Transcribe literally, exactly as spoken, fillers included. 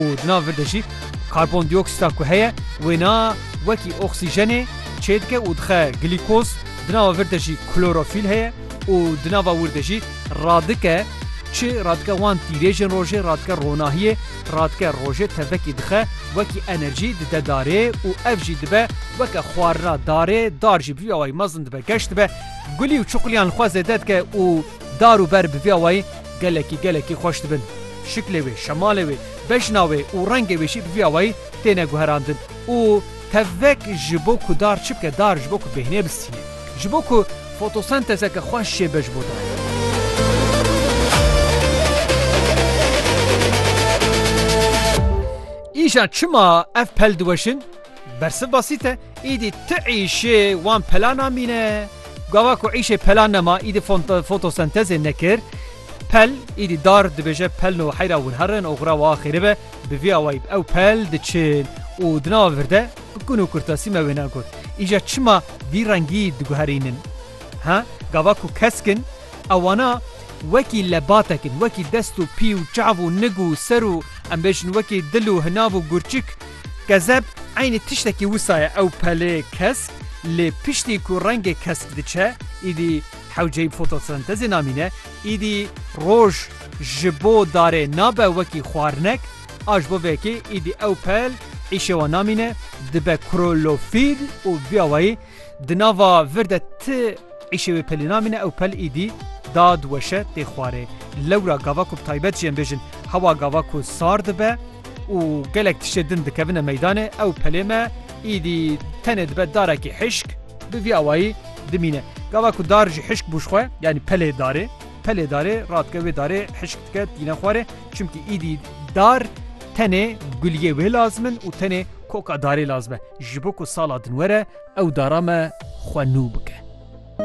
و دنا ورده جی کاربون دیوکسیدا که هیه وینا وکی اکسیژنه چه دکه و دخه گلیکوز دنا ورده جی کلوروفیل هیه و دنا ورده جی رادکه چه رادکه وان تیریجن روژه رادکه روناهیه رادکه روژه تفکی دخه وکی انرژی ده داره و اف جی دبه وکه خوارنا داره دار جی بوی آوائی مزن دبه گشت دبه گلی و چقلیان خوازه داد که و دارو بر بوی آوائی گلکی گلکی خوش دبن شکل وی شمال وی بجناوی و رنگ ویشی بوی آوائی تینه گوهراندن و تفک جبو که دار چپ که دار جبو که بهنه بسینه جبو که فوتوسنتزه که خوش شه بجبو داره ایشان چما اف پل دوشن برسه بسیطه ایدی تعیشه وان پلانا مینه گاوا کو عیشه پلان نما ایدی فوتوسنتز نکر پل ایدی دار دبجه پل نو حیرا ونهرن اغرا و آخره به بوی آوائب او پل دچین و دنا ورده بکنو کرتاسی موینا گود ایجا چما وی رنگی دگوهرینن ها گاوا کو کسکن اوانا وکی لباتکن وکی دستو پیو چعو نگو سرو ام بيشن وكي دلو هنافو گورچيك كذب عين تشتكي وسايا او بالي كسك لي بيشتي كو رنگ كسك دچه ايدي حوجي فوتوسنتز نامينه ايدي روج جبو داره نابا وكي خوارنك اجبو وكي ايدي او بال ايشوا نامينه دبا كرولوفيل و بياوي دنافا ورده ت ايشوا بل نامينه او بال ايدي داد وشه تی خواره لورا گاوا کو تایبت جیم بجن هوا گاوا کو سارد به و گلک تشدن دکونه میدانه او پلمه ایدی تند به داره کی حشک بوی اوای دمینه گاوا کو دارج حشک بوشخه یعنی پله داره پله داره رات کوي داره حشک تک دینه خواره چونکی ایدی دار تنه گلیه و لازمن و تنه کوکا داره لازمه جبو کو سالا دنوره او دارامه خونو بکه